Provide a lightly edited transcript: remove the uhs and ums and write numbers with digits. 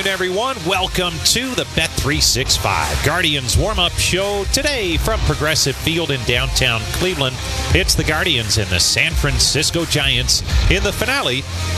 afternoon, everyone. Welcome to the Bet365 Guardians warm-up show today from Progressive Field in downtown Cleveland. It's the Guardians and the San Francisco Giants in the finale